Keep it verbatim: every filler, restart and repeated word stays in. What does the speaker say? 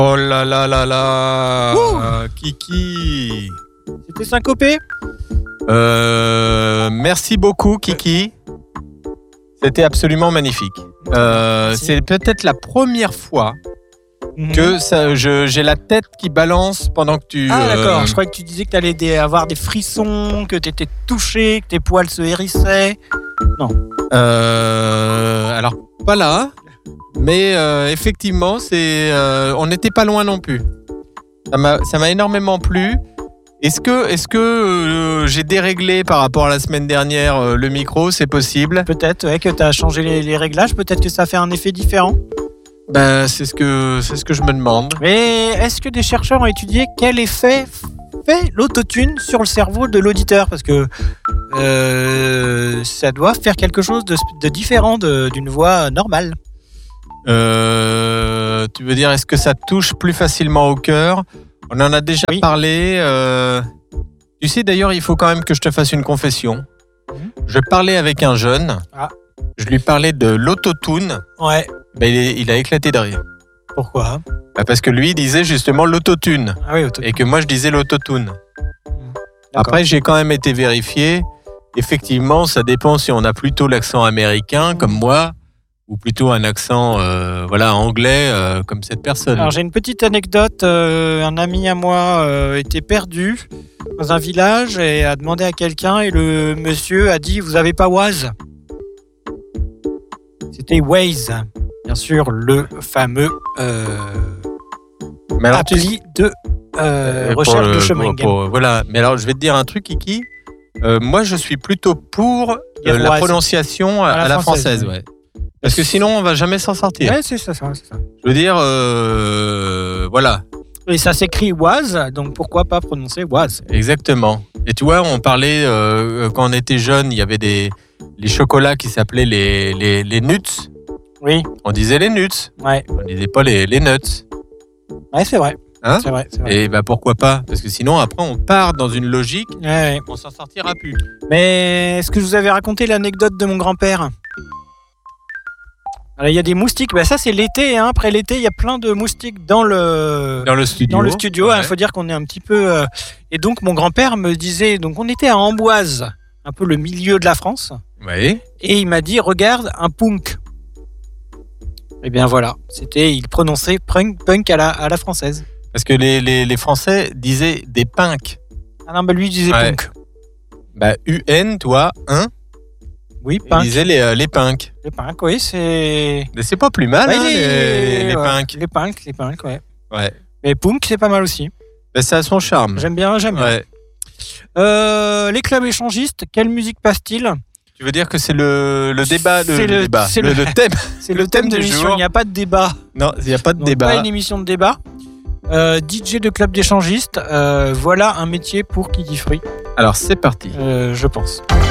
Oh là là là là euh, Kiki. C'était syncopé euh, Merci beaucoup Kiki. C'était absolument magnifique. Euh, c'est peut-être la première fois mmh. que ça, je, j'ai la tête qui balance pendant que tu... Ah d'accord, euh... je croyais que tu disais que tu allais des, avoir des frissons, que tu étais touché, que tes poils se hérissaient. Non. Euh, alors, pas là, mais euh, effectivement, c'est, euh, on n'était pas loin non plus. Ça m'a, ça m'a énormément plu. Est-ce que, est-ce que euh, j'ai déréglé par rapport à la semaine dernière euh, le micro, c'est possible ? Peut-être ouais, que tu as changé les, les réglages, peut-être que ça fait un effet différent. Ben, c'est ce que, c'est ce que je me demande. Mais est-ce que des chercheurs ont étudié quel effet fait l'autotune sur le cerveau de l'auditeur ? Parce que euh, ça doit faire quelque chose de, de différent de, d'une voix normale. Euh, tu veux dire, est-ce que ça touche plus facilement au cœur ? On en a déjà oui. parlé. Euh... Tu sais, d'ailleurs, il faut quand même que je te fasse une confession. Mmh. Je parlais avec un jeune. Ah. Je lui parlais de l'autotune. Ouais. Ben, il, il a éclaté de rire. Pourquoi ? Ben, parce que lui, il disait justement l'autotune. Ah oui, autotune. Et que moi, je disais l'autotune. Mmh. Après, j'ai quand même été vérifié. Effectivement, ça dépend si on a plutôt l'accent américain, mmh. comme moi, ou plutôt un accent euh, voilà, anglais euh, comme cette personne. Alors j'ai une petite anecdote, euh, un ami à moi euh, était perdu dans un village et a demandé à quelqu'un et le monsieur a dit « Vous avez pas Waze ?» C'était Waze, bien sûr le fameux euh, appli tu... de euh, recherche le, de chemin. Pour, pour, voilà, mais alors je vais te dire un truc Kiki, euh, moi je suis plutôt pour euh, la prononciation à, à la française. française ouais. Parce que sinon, on va jamais s'en sortir. Ouais, c'est ça, c'est ça. Je veux dire, euh, voilà. Et ça s'écrit Oise, donc pourquoi pas prononcer Oise ? Exactement. Et tu vois, on parlait, euh, quand on était jeune, il y avait des les chocolats qui s'appelaient les, les, les nuts. Oui. On disait les nuts. Ouais. On disait pas les, les nuts. Ouais, c'est vrai. Hein ? C'est vrai, c'est vrai. Et bah pourquoi pas ? Parce que sinon, après, on part dans une logique, ouais, ouais. On s'en sortira plus. Mais est-ce que je vous avais raconté l'anecdote de mon grand-père ? Alors, il y a des moustiques, ben ça c'est l'été, hein. Après l'été il y a plein de moustiques dans le, dans le studio. Dans le studio, il ouais. hein, faut dire qu'on est un petit peu... Euh... Et donc mon grand-père me disait, donc on était à Amboise, un peu le milieu de la France, oui. Et il m'a dit, regarde un punk. Et bien voilà, c'était, il prononçait punk, punk à, la, à la française. Parce que les, les, les Français disaient des punks. Ah non, ben lui il disait ouais. punk. Bah U N, toi, un. Oui, punk. Ils disaient les, euh, les punks. Les punks, oui, c'est... Mais c'est pas plus mal, ouais, hein, les, les, les ouais, punks. Les punks, les punks, ouais. Ouais. Mais punk, c'est pas mal aussi. Ben, ça a son charme. J'aime bien, j'aime bien. Ouais. Euh, les clubs échangistes, quelle musique passe-t-il ? Tu veux dire que c'est le, le débat, c'est le, le, débat. C'est le, le, le thème. C'est le thème de l'émission, il n'y a pas de débat. Non, il n'y a pas de Donc, débat. Pas une émission de débat. Euh, D J de club d'échangistes, euh, voilà un métier pour Kiki Free. Alors c'est parti. Euh, je pense.